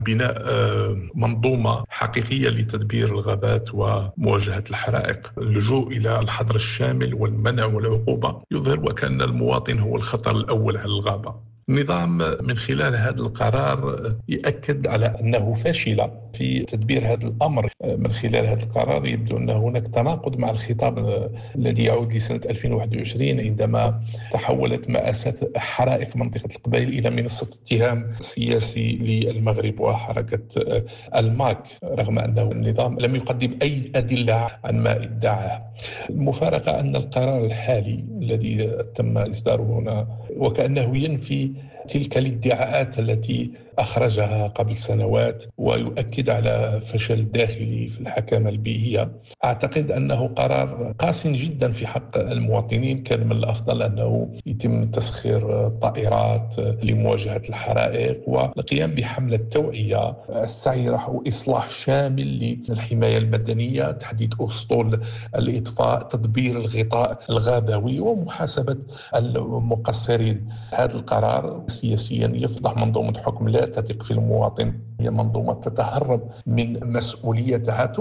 بناء منظومة حقيقية لتدبير الغابات ومواجهة الحرائق. اللجوء إلى الحظر الشامل والمنع والعقوبة يظهر وكأن المواطن هو الخطر الأول على الغابة. النظام من خلال هذا القرار يؤكد على أنه فاشل في تدبير هذا الأمر. من خلال هذا القرار يبدو أن هناك تناقض مع الخطاب الذي يعود لسنة 2021 عندما تحولت مآساة حرائق منطقة القبائل إلى منصة اتهام سياسي للمغرب وحركة الماك، رغم أنه النظام لم يقدم أي أدلة عن ما ادعاه. المفارقة أن القرار الحالي الذي تم إصداره هنا وكأنه ينفي تلك الادعاءات التي أخرجها قبل سنوات، ويؤكد على فشل داخلي في الحكامة البيئية. أعتقد أنه قرار قاس جدا في حق المواطنين. كان من الأفضل أنه يتم تسخير طائرات لمواجهة الحرائق والقيام بحملة توعية، السعي نحو إصلاح شامل للحماية المدنية، تحديد أسطول الإطفاء، تدبير الغطاء الغابوي، ومحاسبة المقصرين. هذا القرار سياسيا يفضح منظومة حكم لا تثق في المواطن، هي منظومة تتهرب من مسؤوليتها.